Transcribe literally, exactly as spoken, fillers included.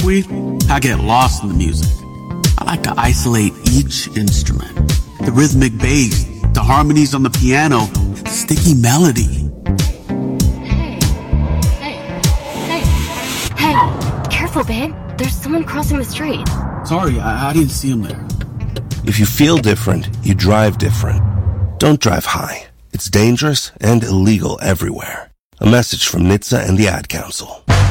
We, I get lost in the music. I like to isolate each instrument. The rhythmic bass, the harmonies on the piano, the sticky melody. Hey, hey, hey, hey, careful, babe. There's someone crossing the street. Sorry, I, I didn't see him there. If you feel different, you drive different. Don't drive high. It's dangerous and illegal everywhere. A message from N H T S A and the Ad Council.